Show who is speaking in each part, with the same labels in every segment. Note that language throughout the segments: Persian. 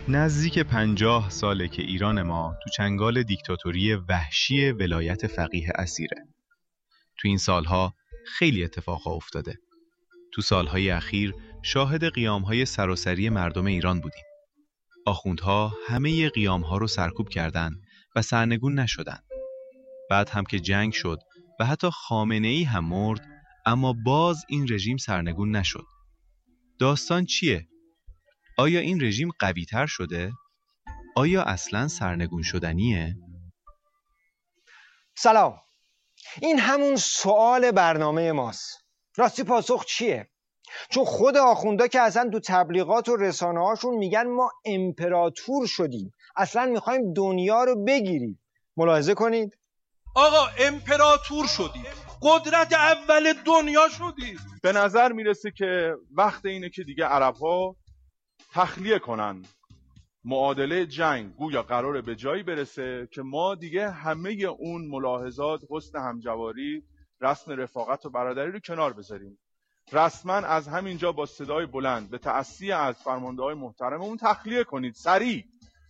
Speaker 1: نزدیک 50 ساله که ایران ما تو چنگال دیکتاتوری وحشی ولایت فقیه اسیره. تو این سالها خیلی اتفاقا افتاده. تو سالهای اخیر شاهد قیامهای سراسری مردم ایران بودیم. آخوندها همه قیامها رو سرکوب کردن و سرنگون نشدن. بعد هم که جنگ شد و حتی خامنه‌ای هم مرد، اما باز این رژیم سرنگون نشد. داستان چیه؟ آیا این رژیم قوی‌تر شده؟ آیا اصلاً سرنگون شدنیه؟
Speaker 2: سلام. این همون سوال برنامه ماست. راستی پاسخ چیه؟ چون خود آخوندا که اصلا تو تبلیغات و رسانه هاشون میگن ما امپراتور شدیم، اصلا میخوایم دنیا رو بگیریم. ملاحظه کنید.
Speaker 3: آقا امپراتور شدیم، قدرت اول دنیا شدیم.
Speaker 4: به نظر میرسه که وقت اینه که دیگه عرب‌ها تخلیه کنن. معادله جنگ گویا قراره به جایی برسه که ما دیگه همه اون ملاحظات، حسن همجواری، رسم رفاقت و برادری رو کنار بذاریم. رسما از همینجا با صدای بلند به تأسی از فرمانده‌های محترممون تخلیه کنید سریع.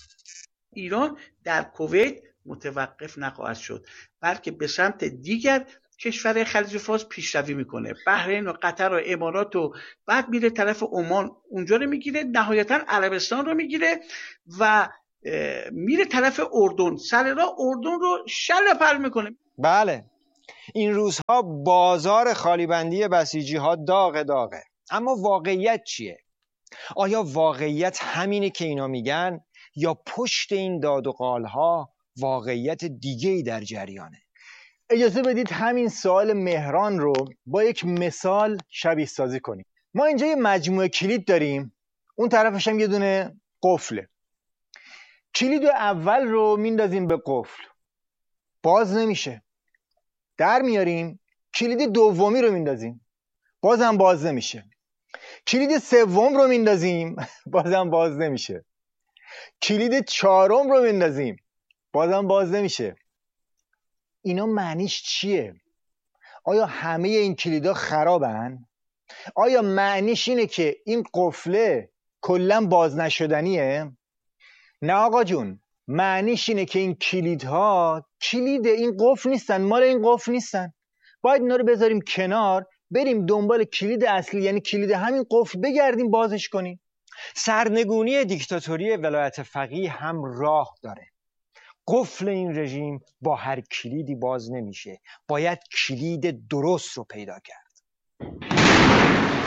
Speaker 5: ایران در کویت متوقف نخواهد شد، بلکه به سمت دیگر کشور خلیج فارس پیشروی میکنه. بحرین و قطر و امارات و بعد میره طرف عمان، اونجا رو میگیره، نهایتا عربستان رو میگیره و میره طرف اردن. سر راه اردن رو شل پر میکنه.
Speaker 2: بله، این روزها بازار خالیبندی بسیجی ها داغه. اما واقعیت چیه؟ آیا واقعیت همینه که اینا میگن یا پشت این داد و قال ها واقعیت دیگه‌ای در جریانه؟
Speaker 6: اجازه بدید همین سوال مهران رو با یک مثال شبیه سازی کنیم. ما اینجا یه مجموعه کلید داریم، اون طرفش هم یه دونه قفله. کلید اول رو میندازیم به قفل، باز نمیشه. در میاریم، کلید دومی رو میندازیم، بازم باز نمیشه. کلید سوم رو میندازیم، بازم باز نمیشه. کلید چهارم رو میندازیم، بازم باز نمیشه. اینا معنیش چیه؟ آیا همه این کلیدا خرابن؟ آیا معنیش اینه که این قفله کلا باز نشدنیه؟ نه آقا جون، معنیش اینه که این کلیدها کلید این قفل نیستن، مال این قفل نیستن. باید اینا رو بذاریم کنار، بریم دنبال کلید اصلی، یعنی کلید همین قفل، بگردیم بازش کنیم.
Speaker 2: سرنگونی دیکتاتوری ولایت فقیه هم راه داره. قفل این رژیم با هر کلیدی باز نمیشه، باید کلید درست رو پیدا کرد.